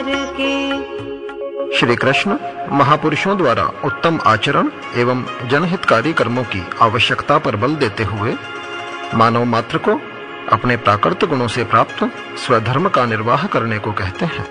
श्री कृष्ण महापुरुषों द्वारा उत्तम आचरण एवं जनहितकारी कर्मों की आवश्यकता पर बल देते हुए मानव मात्र को अपने प्राकृत गुणों से प्राप्त स्वधर्म का निर्वाह करने को कहते हैं।